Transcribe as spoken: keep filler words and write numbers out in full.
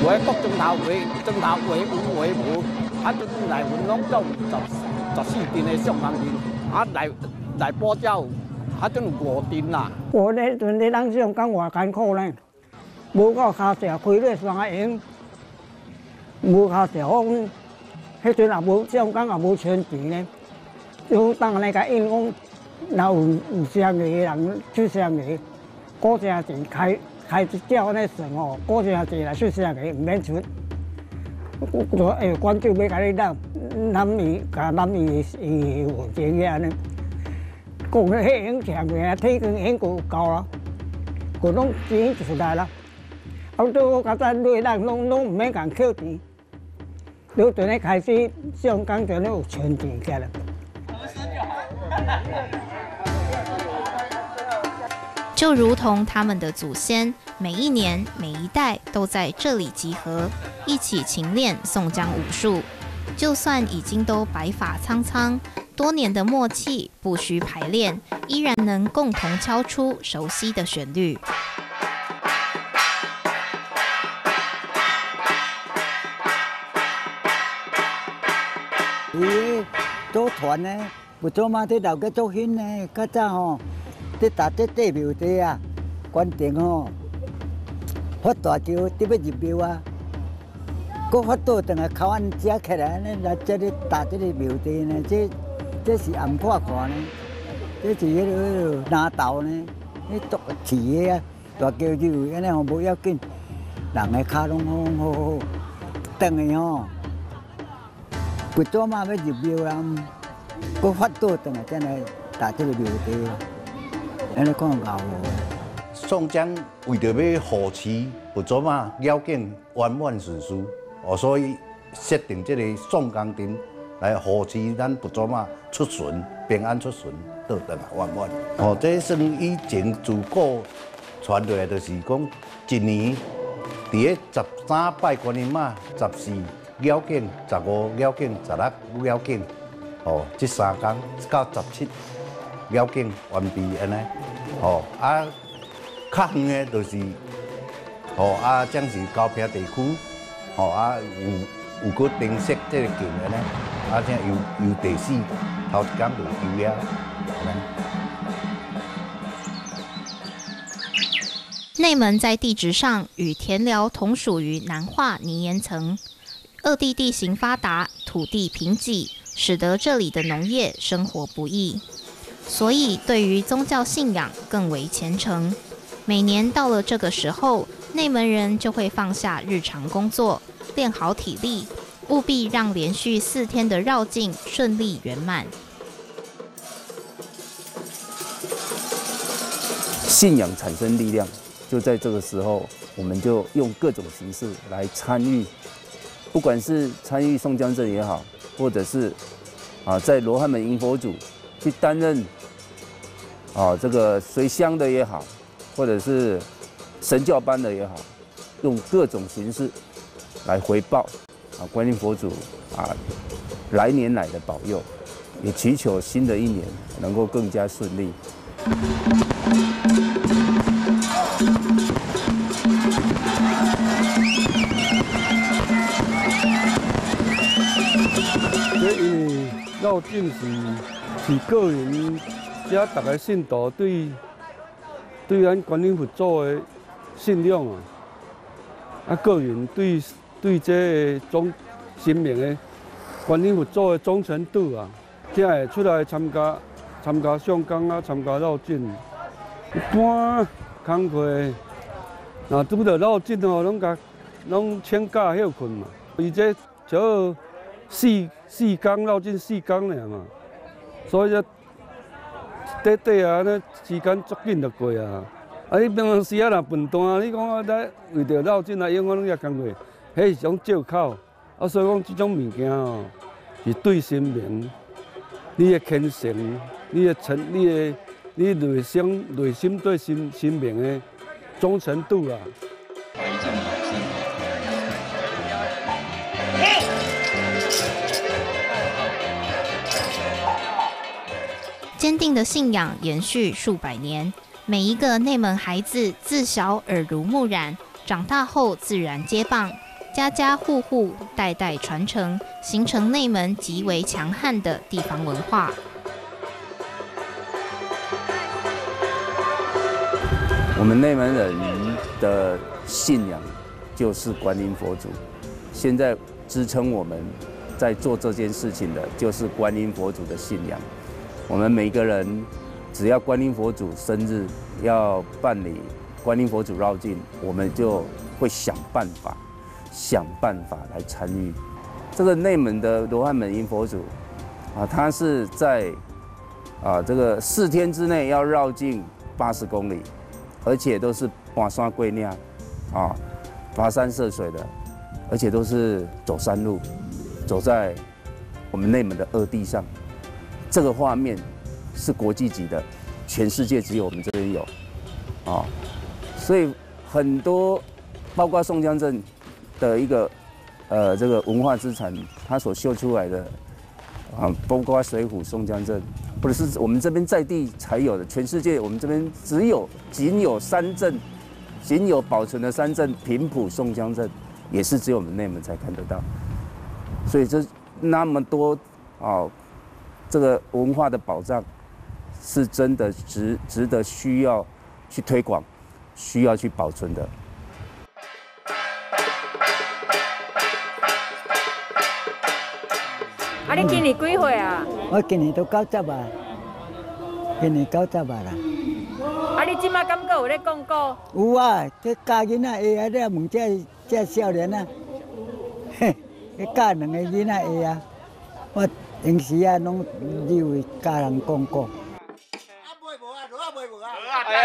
外国中头话，中头话有话无，啊，就来阮拢做十十四斤的上工斤，啊来来补才有，啊，种五斤啦。 我咧阵咧当上工偌艰苦呢，无靠骹石开咧双个用，无靠石好，迄阵也无上工也无存钱呢，就当那个因讲，若有有啥个人出啥个，过啥钱开。开一照那算哦，过啥子来出啥个唔免出。我诶，官就要甲你当，男伊甲男伊伊有钱个安尼。讲咧迄影强个，体格影够高啦，佮拢钱出来啦。啊，对我甲咱内人拢拢唔免共扣钱，就阵咧开始上工就咧有存钱起来。 就如同他们的祖先，每一年每一代都在这里集合，一起勤练宋江武术。就算已经都白发苍苍，多年的默契，不需排练，依然能共同敲出熟悉的旋律。 伊组团呢，不做嘛，伫留个做兴呢，较早吼。伫打这地庙地啊，关顶吼，发大招，伫要入庙啊，搁发倒等下口岸食起来呢，来这里打这个庙地呢，这这是暗看看呢，这是迄个拿豆呢，迄剁饲的啊，大叫就安尼吼无要紧，人的骹拢好好好，等下吼，不做嘛要入庙啊，搁发倒等下再来打这个庙地。安尼讲牛宋江为着要护持佛祖嘛，了境圆满顺遂，哦，所以设定这个宋江阵来护持咱佛祖嘛出巡，平安出巡，倒转来圆满。哦，这算以前自古传落来，就是讲一年伫个十三拜观音嘛，十四了境，十五了境，十六了境，哦，这三天到十七。了境完毕安尼，吼啊，较远的就是，吼啊，将是高平地区，吼啊有有个定设这个景安尼，啊，这游游第四，头一天就游了，安尼。 内门在地质上与田寮同属于南化泥岩层，二地地形发达，土地贫瘠，使得这里的农业生活不易。所以，对于宗教信仰更为虔诚。每年到了这个时候，内门人就会放下日常工作，练好体力，务必让连续四天的绕境顺利圆满。 信仰产生力量，就在这个时候，我们就用各种形式来参与，不管是参与宋江阵也好，或者是啊，在罗汉门迎佛祖去担任啊这个随香的也好，或者是神教班的也好，用各种形式来回报啊观音佛祖啊来年来的保佑，也祈求新的一年能够更加顺利。 这因为绕境是是个人，遮大家信徒对对咱观音佛祖的信仰啊，啊个人对对这个忠神明的观音佛祖的忠诚度啊，才会出来参加参加上工啊，参加绕境。一般工课，若拄着绕境吼，拢甲拢请假休困嘛。伊这就四四工绕境四工尔嘛，所以这短短啊，那时间足紧就过啊。啊，你平常时啊，若笨蛋，你讲啊，在为着绕境来用我拢遐工课，迄是种借口。啊，所以讲这种物件吼，是对神明，你的虔诚，你的诚，你的你内心内心对神神明的忠诚度啊。 坚定的信仰延续数百年，每一个内门孩子自小耳濡目染，长大后自然接棒， 家家户户代代传承，形成内门极为强悍的地方文化。 我们内门人的信仰就是观音佛祖，现在支撑我们在做这件事情的就是观音佛祖的信仰。我们每个人只要观音佛祖生日要办理观音佛祖绕境，我们就会想办法想办法来参与。这个内门的罗汉本因佛祖啊，他是在啊这个四天之内要绕境八十公里，而且都是爬山过岭啊，跋山涉水的，而且都是走山路，走在我们内门的二地上。这个画面是国际级的，全世界只有我们这边有啊，所以很多包括宋江镇的一个呃这个文化资产，它所秀出来的啊，包括水浒、宋江镇，或者是我们这边在地才有的，全世界我们这边只有仅有三镇，仅有保存的三镇，平埔、宋江镇，也是只有我们内门才看得到。所以这那么多啊，这个文化的宝藏，是真的值值得需要去推广，需要去保存的。 啊，你今年几岁啊？ 我今年都九十啊，今年九十啊啦。 啊，你即马敢阁有咧讲古？ 有啊，这教囡仔会啊，你啊问这这少年啊，嘿，去教两个囡仔会啊，我平时啊拢以为教人讲古。